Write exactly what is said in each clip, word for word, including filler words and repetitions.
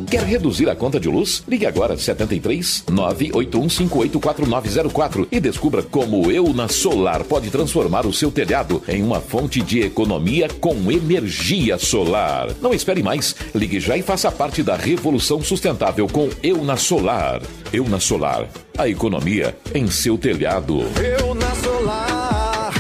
Quer reduzir a conta de luz? Ligue agora setenta e três, nove oito um cinco oito quatro nove zero quatro e descubra como Eu na Solar pode transformar o seu telhado em uma fonte de economia com energia solar. Não espere mais. Ligue já e faça parte da revolução sustentável com Eu na Solar. Eu na Solar. A economia em seu telhado. Eu na Solar.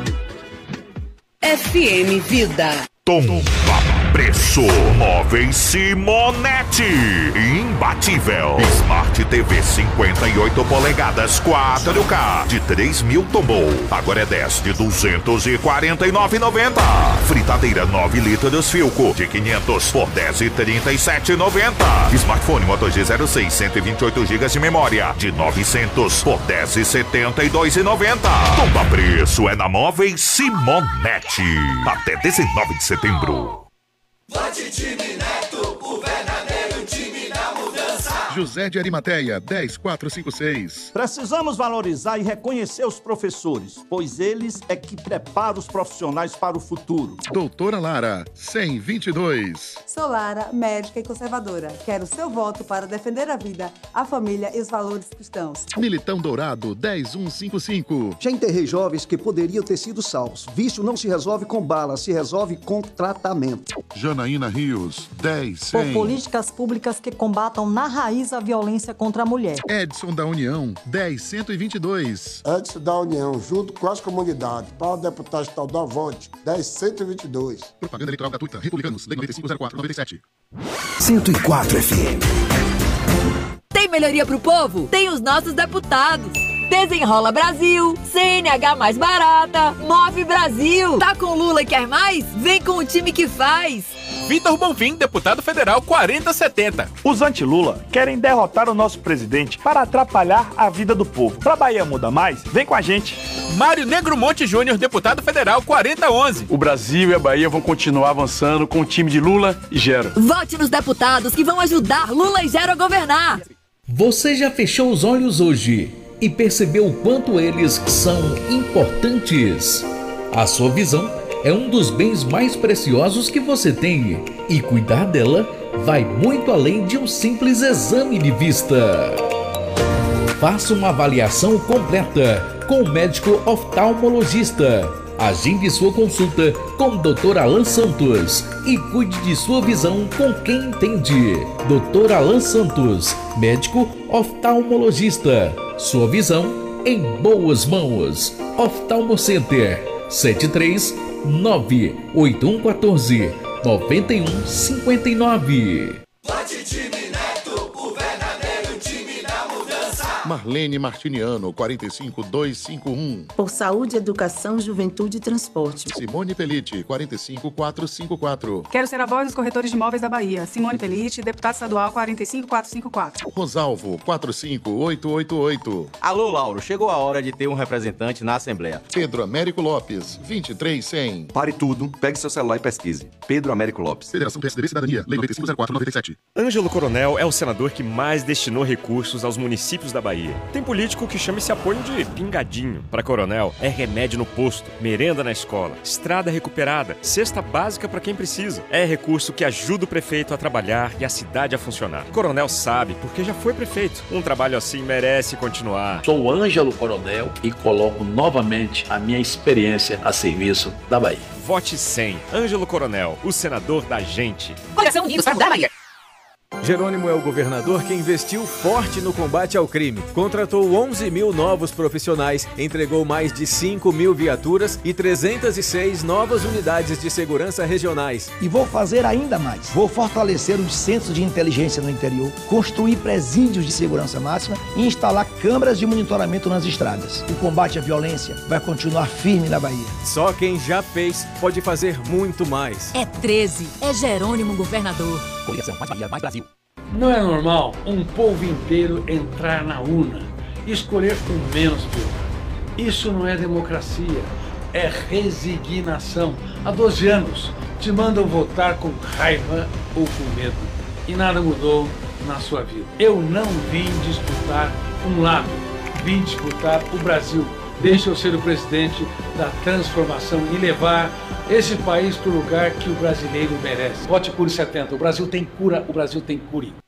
F M Vida. Tomba preço. Móveis Simonetti. Imbatível. Smart T V cinquenta e oito polegadas quatro K de três mil tombou. Agora é dez de duzentos e quarenta e nove reais e noventa centavos. Fritadeira nove litros Filco de quinhentos por dez de trinta e sete reais e noventa centavos. Smartphone Moto G zero seis, cento e vinte e oito gigas de memória de novecentos por dez de setenta e dois reais e noventa centavos. Tomba preço é na Móveis Simonetti. Até dezenove de setembro. Vote time Neto, o verdadeiro time da mudança. José de Arimateia, dez quatrocentos e cinquenta e seis. Precisamos valorizar e reconhecer os professores, pois eles é que preparam os profissionais para o futuro. Doutora Lara, cem e vinte e dois. Sou Lara, médica e conservadora. Quero seu voto para defender a vida, a família e os valores cristãos. Militão Dourado, dez mil cento e cinquenta e cinco. Já enterrei jovens que poderiam ter sido salvos. Vício não se resolve com bala, se resolve com tratamento. Janaína Rios, dez cem. Por políticas públicas que combatam na raiz a violência contra a mulher. Edson da União, dez cento e vinte e dois. Edson da União, junto com as comunidades, para o deputado estadual Vote, dez cento e vinte e dois. Propaganda eleitoral gratuita, Republicanos, Lei noventa e cinco zero quatro noventa e sete. cento e quatro F M. Tem melhoria pro povo? Tem os nossos deputados. Desenrola Brasil, C N H mais barata, Move Brasil. Tá com Lula e quer mais? Vem com o time que faz. Vitor Bonfim, deputado federal quarenta setenta. Os anti-Lula querem derrotar o nosso presidente para atrapalhar a vida do povo. Pra Bahia Muda Mais, vem com a gente. Mário Negro Monte Júnior, deputado federal quarenta onze. O Brasil e a Bahia vão continuar avançando com o time de Lula e Gero. Vote nos deputados que vão ajudar Lula e Gero a governar. Você já fechou os olhos hoje e percebeu o quanto eles são importantes? A sua visão é um dos bens mais preciosos que você tem, e cuidar dela vai muito além de um simples exame de vista. Faça uma avaliação completa com o médico oftalmologista. Agende sua consulta com o doutor Alan Santos e cuide de sua visão com quem entende. doutor Alan Santos, médico oftalmologista. Sua visão em boas mãos. Oftalmo Center, sete três nove oito um um quatro nove um cinco nove. Vote time Neto, o verdadeiro time da mudança. Marlene Martiniano, quarenta e cinco duzentos e cinquenta e um. Por saúde, educação, juventude e transporte. Simone Pelite, quarenta e cinco quatrocentos e cinquenta e quatro. Quero ser a voz dos corretores de imóveis da Bahia. Simone Pelite, deputado estadual quarenta e cinco quatrocentos e cinquenta e quatro. Rosalvo, quatro cinco oito oito oito. Alô, Lauro, chegou a hora de ter um representante na Assembleia. Pedro Américo Lopes, vinte e três cem. Pare tudo, pegue seu celular e pesquise. Pedro Américo Lopes. Federação P S D B Cidadania, Lei noventa e cinco zero quatro noventa e sete. Ângelo Coronel é o senador que mais destinou recursos aos municípios da Bahia. Tem político que chama esse apoio de pingadinho. Para Coronel, é remédio no posto, merenda na escola, estrada recuperada, cesta básica para quem precisa. É recurso que ajuda o prefeito a trabalhar e a cidade a funcionar. Coronel sabe, porque já foi prefeito. Um trabalho assim merece continuar. Sou Ângelo Coronel e coloco novamente a minha experiência a serviço da Bahia. Vote cem. Ângelo Coronel, o senador da gente. Coração Unidos para mudar a Bahia. Jerônimo é o governador que investiu forte no combate ao crime. Contratou onze mil novos profissionais, entregou mais de cinco mil viaturas e trezentas e seis novas unidades de segurança regionais. E vou fazer ainda mais. Vou fortalecer os centros de inteligência no interior, construir presídios de segurança máxima e instalar câmeras de monitoramento nas estradas. O combate à violência vai continuar firme na Bahia. Só quem já fez pode fazer muito mais. É treze. É Jerônimo governador. Coligação Mais Bahia, Mais Brasil. Não é normal um povo inteiro entrar na urna e escolher com menos pior. Isso não é democracia, é resignação. Há doze anos te mandam votar com raiva ou com medo e nada mudou na sua vida. Eu não vim disputar um lado, vim disputar o Brasil. Deixa eu ser o presidente da transformação e levar esse país para o lugar que o brasileiro merece. Vote Cure setenta. O Brasil tem cura, o Brasil tem cure.